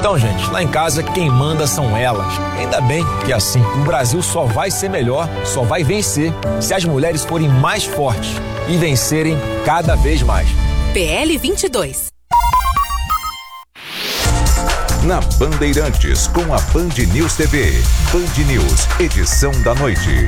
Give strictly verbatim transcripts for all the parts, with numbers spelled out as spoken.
Então, gente, lá em casa quem manda são elas. Ainda bem que assim, o Brasil só vai ser melhor, só vai vencer se as mulheres forem mais fortes e vencerem cada vez mais. P L vinte e dois. Na Bandeirantes, com a Band News T V. Band News, edição da noite.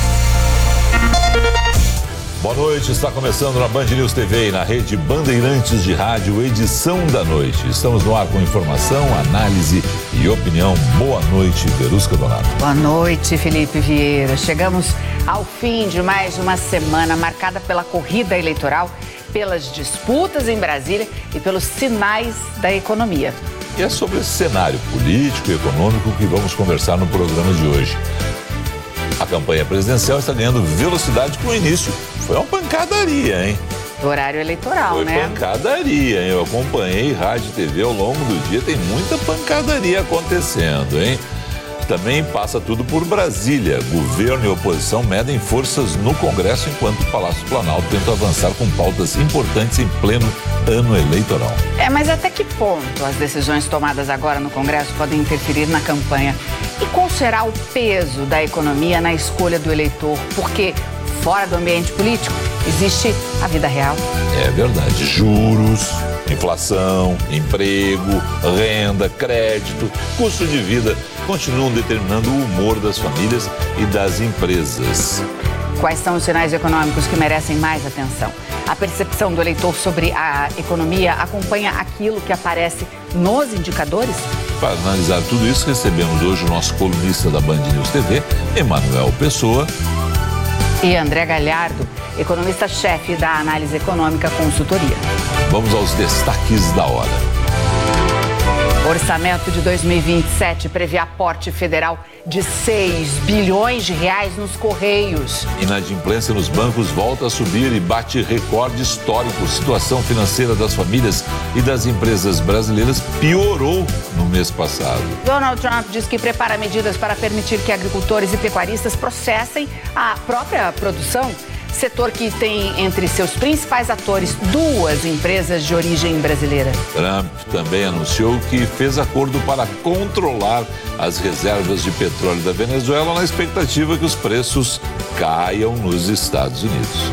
Boa noite, está começando na Band News T V e na rede Bandeirantes de Rádio, edição da noite. Estamos no ar com informação, análise e opinião. Boa noite, Verusca Donato. Boa noite, Felipe Vieira. Chegamos ao fim de mais uma semana marcada pela corrida eleitoral, pelas disputas em Brasília e pelos sinais da economia. E é sobre esse cenário político e econômico que vamos conversar no programa de hoje. A campanha presidencial está ganhando velocidade com o início. Foi uma pancadaria, hein? Do horário eleitoral, Foi né? Foi pancadaria, hein? Eu acompanhei rádio e T V ao longo do dia, tem muita pancadaria acontecendo, hein? Também passa tudo por Brasília. Governo e oposição medem forças no Congresso, enquanto o Palácio Planalto tenta avançar com pautas importantes em pleno ano eleitoral. É, mas até que ponto as decisões tomadas agora no Congresso podem interferir na campanha? E qual será o peso da economia na escolha do eleitor? Porque fora do ambiente político existe a vida real. É verdade. Juros, inflação, emprego, renda, crédito, custo de vida continuam determinando o humor das famílias e das empresas. Quais são os sinais econômicos que merecem mais atenção? A percepção do eleitor sobre a economia acompanha aquilo que aparece nos indicadores? Para analisar tudo isso, recebemos hoje o nosso colunista da Band News T V, Emanuel Pessoa. E André Galhardo, economista-chefe da Análise Econômica Consultoria. Vamos aos destaques da hora. O orçamento de dois mil e vinte e sete prevê aporte federal de seis bilhões de reais nos Correios. Inadimplência nos bancos volta a subir e bate recorde histórico. Situação financeira das famílias e das empresas brasileiras piorou no mês passado. Donald Trump diz que prepara medidas para permitir que agricultores e pecuaristas processem a própria produção. Setor que tem entre seus principais atores duas empresas de origem brasileira. Trump também anunciou que fez acordo para controlar as reservas de petróleo da Venezuela na expectativa que os preços caiam nos Estados Unidos.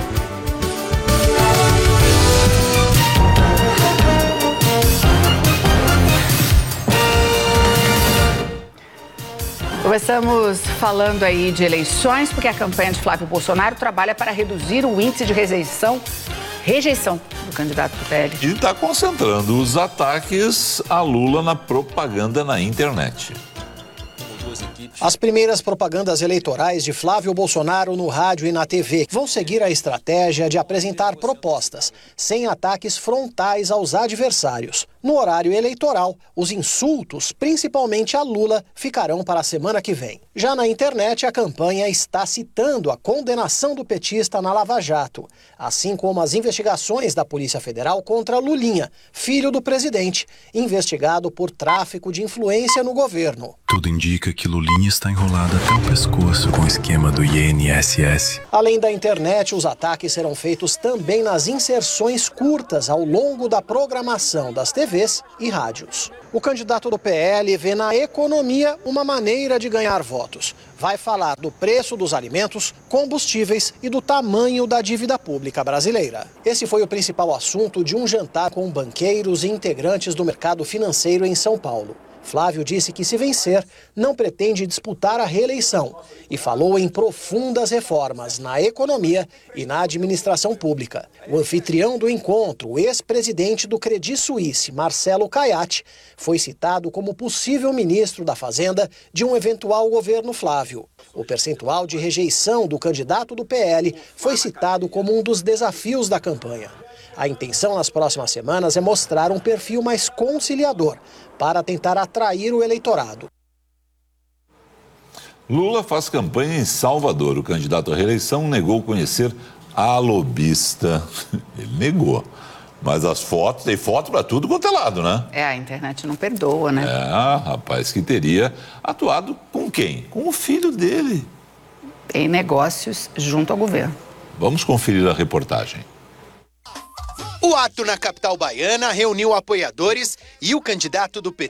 Começamos falando aí de eleições, porque a campanha de Flávio Bolsonaro trabalha para reduzir o índice de rejeição, rejeição do candidato do P L. E está concentrando os ataques a Lula na propaganda na internet. As primeiras propagandas eleitorais de Flávio Bolsonaro no rádio e na T V vão seguir a estratégia de apresentar propostas sem ataques frontais aos adversários. No horário eleitoral, os insultos, principalmente a Lula, ficarão para a semana que vem. Já na internet, a campanha está citando a condenação do petista na Lava Jato, assim como as investigações da Polícia Federal contra Lulinha, filho do presidente, investigado por tráfico de influência no governo. Tudo indica que Lulinha está enrolada até o pescoço com o esquema do I N S S. Além da internet, os ataques serão feitos também nas inserções curtas ao longo da programação das T Vs e rádios. O candidato do P L vê na economia uma maneira de ganhar votos. Vai falar do preço dos alimentos, combustíveis e do tamanho da dívida pública brasileira. Esse foi o principal assunto de um jantar com banqueiros e integrantes do mercado financeiro em São Paulo. Flávio disse que, se vencer, não pretende disputar a reeleição e falou em profundas reformas na economia e na administração pública. O anfitrião do encontro, o ex-presidente do Credit Suisse, Marcelo Caiati, foi citado como possível ministro da Fazenda de um eventual governo Flávio. O percentual de rejeição do candidato do P L foi citado como um dos desafios da campanha. A intenção nas próximas semanas é mostrar um perfil mais conciliador para tentar atrair o eleitorado. Lula faz campanha em Salvador. O candidato à reeleição negou conhecer a lobista. Ele negou. Mas as fotos, tem foto para tudo quanto é lado, né? É, a internet não perdoa, né? É, rapaz, que teria atuado com quem? Com o filho dele. Em negócios junto ao governo. Vamos conferir a reportagem. O ato na capital baiana reuniu apoiadores e o candidato do P